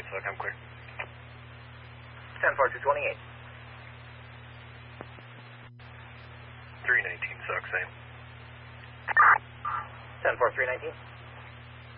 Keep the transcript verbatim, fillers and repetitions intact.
Suck, I'm clear. ten four two twenty-eight. three nineteen, Suck, same. ten four three nineteen.